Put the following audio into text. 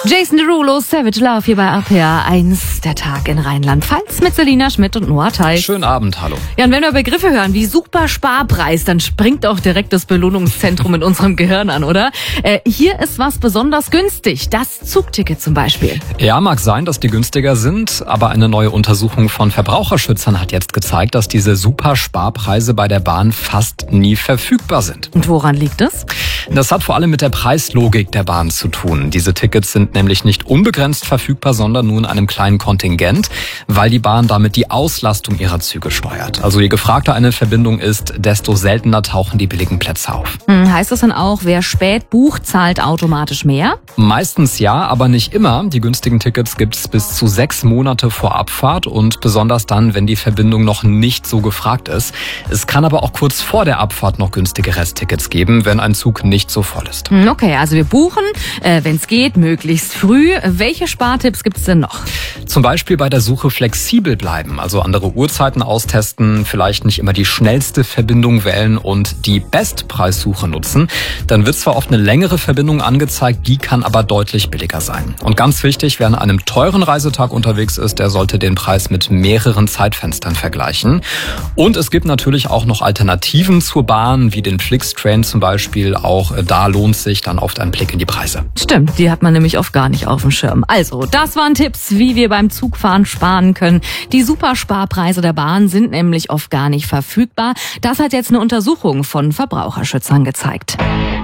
Jason Derulo, Savage Love hier bei RPA 1, der Tag in Rheinland-Pfalz mit Selina Schmidt und Noah Theis. Schönen Abend, hallo. Ja, und wenn wir Begriffe hören wie super Sparpreis, dann springt auch direkt das Belohnungszentrum in unserem Gehirn an, oder? Hier ist was besonders günstig, das Zugticket zum Beispiel. Ja, mag sein, dass die günstiger sind, aber eine neue Untersuchung von Verbraucherschützern hat jetzt gezeigt, dass diese super Sparpreise bei der Bahn fast nie verfügbar sind. Und woran liegt es? Das hat vor allem mit der Preislogik der Bahn zu tun. Diese Tickets sind nämlich nicht unbegrenzt verfügbar, sondern nur in einem kleinen Kontingent, weil die Bahn damit die Auslastung ihrer Züge steuert. Also je gefragter eine Verbindung ist, desto seltener tauchen die billigen Plätze auf. Heißt das dann auch, wer spät bucht, zahlt automatisch mehr? Meistens ja, aber nicht immer. Die günstigen Tickets gibt es bis zu 6 Monate vor Abfahrt und besonders dann, wenn die Verbindung noch nicht so gefragt ist. Es kann aber auch kurz vor der Abfahrt noch günstige Resttickets geben, wenn ein Zug nicht so voll ist. Okay, also wir buchen, wenn es geht, möglichst früh. Welche Spartipps gibt es denn noch? Zum Beispiel bei der Suche flexibel bleiben, also andere Uhrzeiten austesten, vielleicht nicht immer die schnellste Verbindung wählen und die Bestpreissuche nutzen. Dann wird zwar oft eine längere Verbindung angezeigt, die kann aber deutlich billiger sein. Und ganz wichtig, wer an einem teuren Reisetag unterwegs ist, der sollte den Preis mit mehreren Zeitfenstern vergleichen. Und es gibt natürlich auch noch Alternativen zur Bahn, wie den Flixtrain zum Beispiel. Auch da lohnt sich dann oft ein Blick in die Preise. Stimmt, die hat man nämlich oft gar nicht auf dem Schirm. Also, das waren Tipps, wie wir beim Zugfahren sparen können. Die Supersparpreise der Bahn sind nämlich oft gar nicht verfügbar. Das hat jetzt eine Untersuchung von Verbraucherschützern gezeigt.